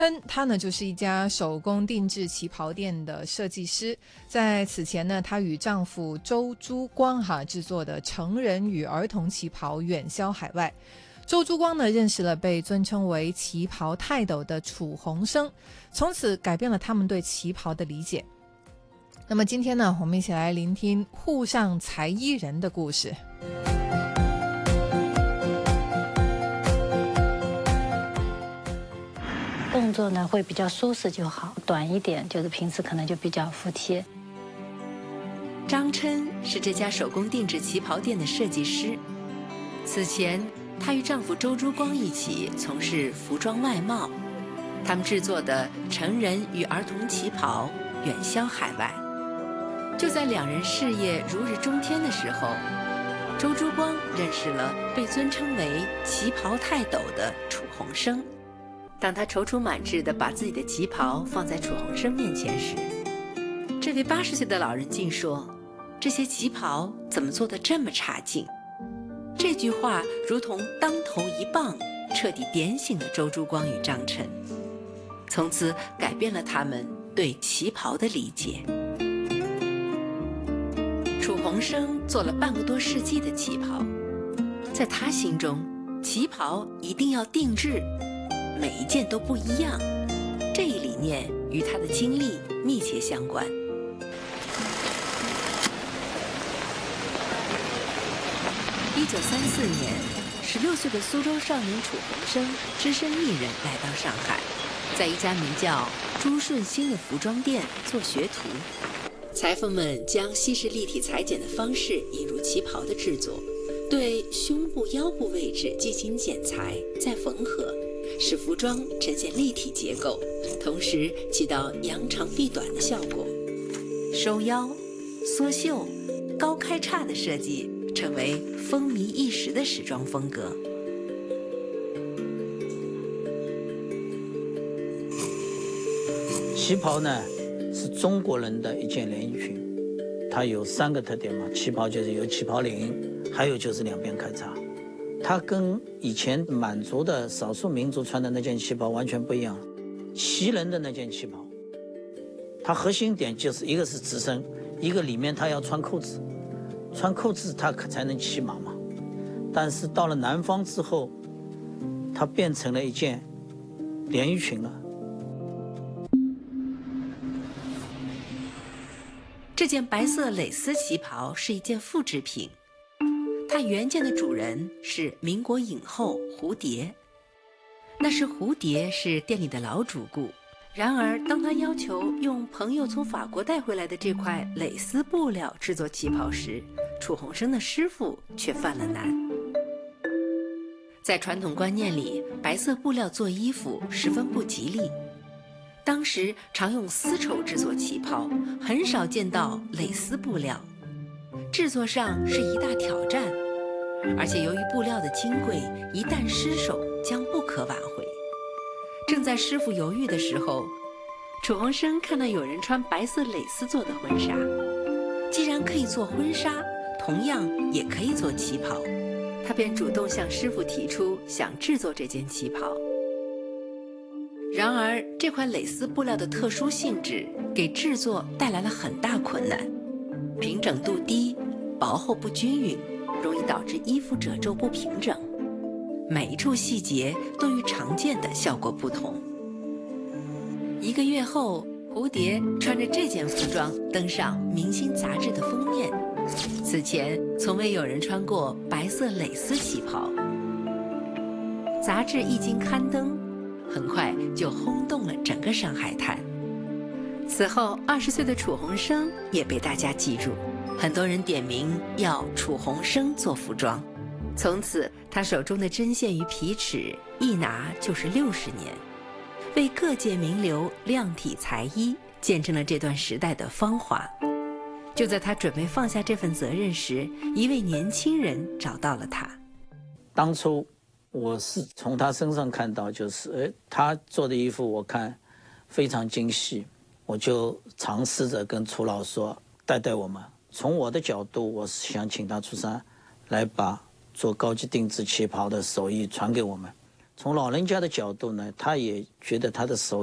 他呢就是一家手工定制旗袍店的设计师。在此前呢，她与丈夫周珠光制作的成人与儿童旗袍远销海外。周珠光呢认识了被尊称为旗袍泰斗的楚鸿生，从此改变了他们对旗袍的理解。那么今天呢，我们一起来聆听沪上才艺人的故事。 动作呢会比较舒适就好，短一点就是平时可能就比较服帖。 张琛是这家手工定制旗袍店的设计师，此前她与丈夫周珠光一起从事服装外贸，他们制作的成人与儿童旗袍远销海外。就在两人事业如日中天的时候，周珠光认识了被尊称为旗袍泰斗的楚鸿生。当他踌躇满志地把自己的旗袍放在楚鸿生面前时，这位80岁的老人竟说：“这些旗袍怎么做得这么差劲？”这句话如同当头一棒，彻底点醒了周珠光与张琛，从此改变了他们对旗袍的理解。楚鸿生做了半个多世纪的旗袍，在他心中，旗袍一定要定制，每一件都不一样，这一理念与他的经历密切相关。1934年，16岁的苏州少年楚鸿生只身一人来到上海，在一家名叫朱顺兴的服装店做学徒。裁缝们将西式立体裁剪的方式引入旗袍的制作，对胸部、腰部位置进行剪裁，再缝合，使服装呈现立体结构，同时起到扬长避短的效果。收腰、缩袖、高开叉的设计成为风靡一时的时装风格。 旗袍呢是中国人的一件连衣裙，它有3个特点嘛，旗袍就是有旗袍领，还有就是两边开叉。它跟以前满族的少数民族穿的那件旗袍完全不一样。旗人的那件旗袍，它核心点就是一个是直身，一个里面它要穿扣子，穿扣子它才能骑马嘛。但是到了南方之后，它变成了一件连衣裙了。 这件白色蕾丝旗袍是一件复制品，它原件的主人是民国影后蝴蝶。那时蝴蝶是店里的老主顾，然而当他要求用朋友从法国带回来的这块蕾丝布料制作旗袍时，楚鸿生的师傅却犯了难。在传统观念里，白色布料做衣服十分不吉利，当时常用丝绸制作旗袍，很少见到蕾丝布料，制作上是一大挑战，而且由于布料的金贵，一旦失手将不可挽回。正在师傅犹豫的时候，楚鸿生看到有人穿白色蕾丝做的婚纱，既然可以做婚纱，同样也可以做旗袍，他便主动向师傅提出想制作这件旗袍。然而这块蕾丝布料的特殊性质给制作带来了很大困难，平整度低，薄厚不均匀，容易导致衣服褶皱不平整，每一处细节都与常见的效果不同。1个月后，蝴蝶穿着这件服装登上明星杂志的封面，此前从未有人穿过白色蕾丝旗袍。杂志一经刊登，很快就轰动了整个上海滩。此后20岁的楚鸿生也被大家记住，很多人点名要楚鸿生做服装。从此他手中的针线与皮尺一拿就是60年，为各界名流量体裁衣，见证了这段时代的芳华。就在他准备放下这份责任时，一位年轻人找到了他。 当初我是从他身上看到，就是他做的衣服我看非常精细，我就尝试着跟楚老说带我们。从我的角度，我是想请他出山来把做高级定制旗袍的手艺传给我们。 从老人家的角度呢，他也觉得他的手